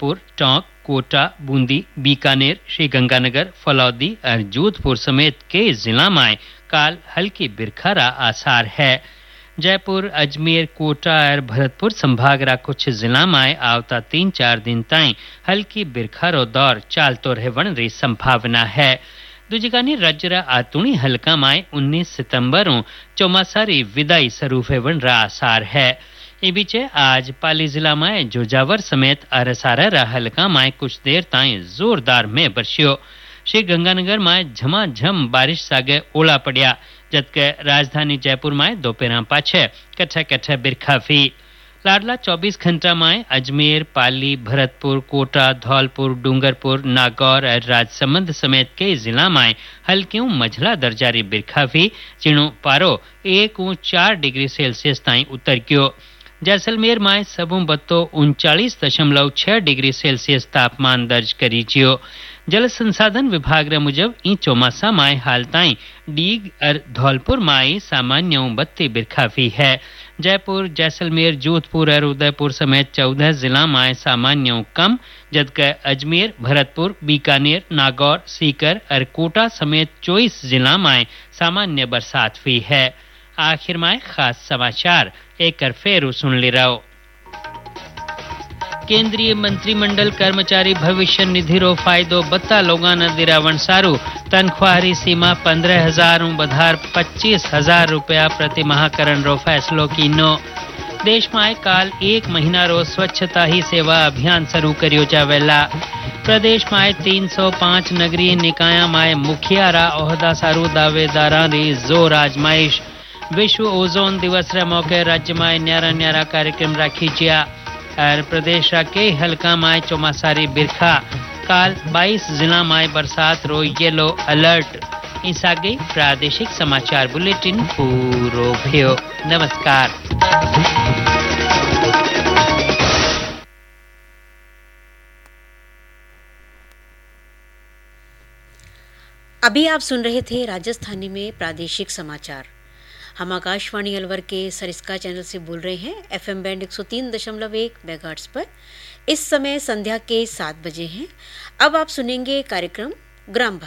भरतपुर, टोंक, कोटा, बूंदी, बीकानेर, श्रीगंगानगर, फलौदी और जोधपुर समेत कई जिला में काल हल्की बिरखा आसार है। जयपुर, अजमेर, कोटा और भरतपुर संभाग रा कुछ जिला में आवता 3-4 दिन ताई हल्की बिरखारो दौर चालतो रहवण री संभावना है। दूजिगानी राज्य रा आतुणी हल्का में 19 सितंबरों चौमासारी विदाई शुरू होवण रा आसार है। इस बीच आज पाली जिला में जोजावर समेत अरसारा रा हल्का में कुछ देर ताई जोरदार में बरस्यो। श्रीगंगानगर में झमाझम बारिश सागे ओला पड़िया, जबकि राजधानी जयपुर में दोपहर पाछे कट्ठे बिरखा हुई। लाडला 24 घंटा में अजमेर, पाली, भरतपुर, कोटा, धौलपुर, डूंगरपुर, नागौर और राजसमंद समेत कई जिला में हल्की मझला दर्जारी बिरखा हुई, जिनो पारो 1-4 डिग्री सेल्सियस ताई उतर गयो। जैसलमेर में सबू बत्तो 39.6 डिग्री सेल्सियस तापमान दर्ज करी जियो। जल संसाधन विभाग रे मुजब ई चौमासा में हाल ताई डीग और धौलपुर में सामान्य बत्ती बिरखा हुई है। जयपुर, जैसलमेर, जोधपुर और उदयपुर समेत 14 जिला में सामान्य कम, जबकि अजमेर, भरतपुर, बीकानेर, नागौर, सीकर और कोटा समेत 24 जिला में सामान्य बरसात हुई है। आखिर में खास समाचार एक बार फिर सुन ले रहो। केंद्रीय मंत्रिमंडल कर्मचारी भविष्य निधि रो फायदो बत्ता लोगा न दिरावण सारू। तनख्वाहरी सीमा 15,000 बधार 25,000 रुपया प्रति माह करण रो फैसलो की नो। देश में काल 1 महीना रो स्वच्छता ही सेवा अभियान शुरू करियो जावेला। प्रदेश में 305 नगरीय निकाया में मुखिया रा ओहदा सारू दावेदारा री जोर आजमाइश। विश्व ओजोन दिवस रे मौके राज्य में न्यारा कार्यक्रम राखी जिया और प्रदेश के हल्का में चौमासारी बिरखा। काल 22 जिला में बरसात रो येलो अलर्ट। इस आगे प्रादेशिक समाचार बुलेटिन पूरो भयो। नमस्कार। अभी आप सुन रहे थे राजस्थानी में प्रादेशिक समाचार। हम आकाशवाणी अलवर के सरिस्का चैनल से बोल रहे हैं। एफएम बैंड 103.1 मेगाहर्ट्ज पर इस समय संध्या के 7 बजे हैं। अब आप सुनेंगे कार्यक्रम ग्राम